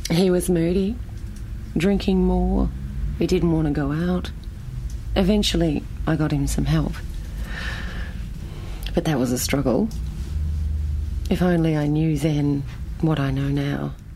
He was moody, drinking more. He didn't want to go out. Eventually, I got him some help. But that was a struggle. If only I knew then what I know now.